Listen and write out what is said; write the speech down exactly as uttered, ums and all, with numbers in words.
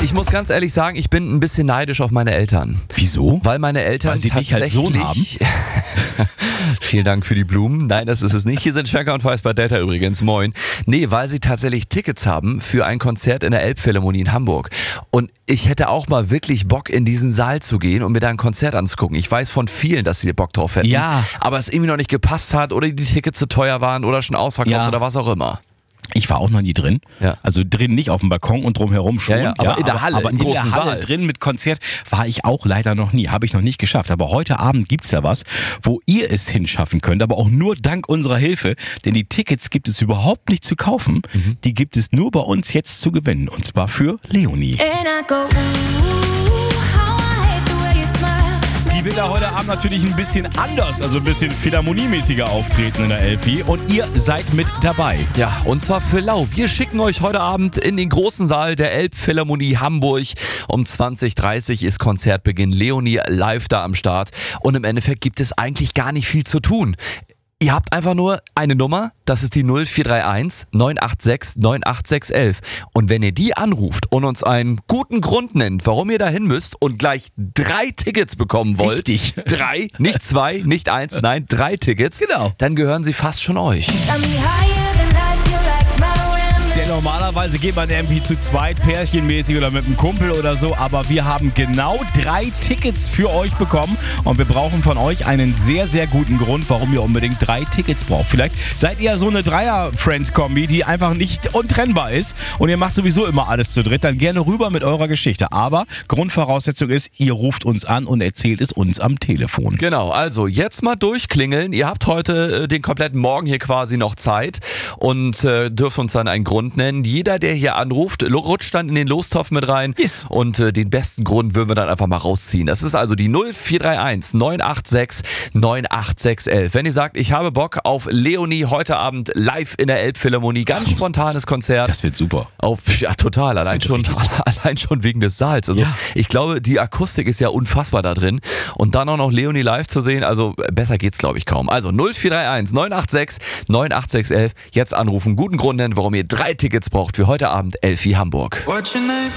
Ich muss ganz ehrlich sagen, ich bin ein bisschen neidisch auf meine Eltern. Wieso? Weil meine Eltern Weil sie dich als tatsächlich... Sohn haben? Vielen Dank für die Blumen. Nein, das ist es nicht. Hier sind Schwenker und Weiß bei Delta übrigens. Moin. Nee, weil sie tatsächlich Tickets haben für ein Konzert in der Elbphilharmonie in Hamburg. Und ich hätte auch mal wirklich Bock, in diesen Saal zu gehen und mir da ein Konzert anzugucken. Ich weiß von vielen, dass sie Bock drauf hätten. Ja. Aber es irgendwie noch nicht gepasst hat oder die Tickets zu teuer waren oder schon ausverkauft Ja. oder was auch immer. Ich war auch noch nie drin. Ja. Also drin nicht auf dem Balkon und drumherum schon. Ja, ja, aber in der Halle, aber im in großen der Halle Saal. drin mit Konzert war ich auch leider noch nie. Habe ich noch nicht geschafft. Aber heute Abend gibt's ja was, wo ihr es hinschaffen könnt. Aber auch nur dank unserer Hilfe. Denn die Tickets gibt es überhaupt nicht zu kaufen. Mhm. Die gibt es nur bei uns jetzt zu gewinnen. Und zwar für Leonie. Die wird da heute Abend natürlich ein bisschen anders, also ein bisschen philharmoniemäßiger auftreten in der Elfi. Und ihr seid mit dabei. Ja, und zwar für Lau. Wir schicken euch heute Abend in den großen Saal der Elbphilharmonie Hamburg. Um zwanzig Uhr dreißig ist Konzertbeginn. Leonie live da am Start. Und im Endeffekt gibt es eigentlich gar nicht viel zu tun. Ihr habt einfach nur eine Nummer, das ist die null vier drei eins neun acht sechs neun acht sechs eins eins. Und wenn ihr die anruft und uns einen guten Grund nennt, warum ihr dahin müsst und gleich drei Tickets bekommen wollt, Richtig. drei, nicht zwei, nicht eins, nein, drei Tickets, Genau. dann gehören sie fast schon euch. Denn normalerweise geht man irgendwie zu zweit, pärchenmäßig oder mit einem Kumpel oder so, aber wir haben genau drei Tickets für euch bekommen und wir brauchen von euch einen sehr, sehr guten Grund, warum ihr unbedingt drei Tickets braucht. Vielleicht seid ihr so eine Dreier-Friends-Kombi, die einfach nicht untrennbar ist und ihr macht sowieso immer alles zu dritt, dann gerne rüber mit eurer Geschichte. Aber Grundvoraussetzung ist, ihr ruft uns an und erzählt es uns am Telefon. Genau, also jetzt mal durchklingeln. Ihr habt heute äh, den kompletten Morgen hier quasi noch Zeit und äh, dürft uns dann einen Grund nennen. Jeder, der hier anruft, rutscht dann in den Lostopf mit rein Yes. und äh, den besten Grund würden wir dann einfach mal rausziehen. Das ist also die null vier drei eins neun acht sechs neun acht sechs eins eins. Wenn ihr sagt, ich habe Bock auf Leonie heute Abend live in der Elbphilharmonie, ganz Das muss- spontanes Konzert. Das wird super. Auf, ja, total. Allein wird schon, richtig super. allein schon wegen des Saals. Also Ja. ich glaube, die Akustik ist ja unfassbar da drin. Und dann auch noch Leonie live zu sehen, also besser geht's, glaube ich, kaum. Also null vier drei eins neun acht sechs neun acht sechs eins eins. Jetzt anrufen, guten Grund nennen, warum ihr drei Tickets braucht für heute Abend Elfi Hamburg. What's your name?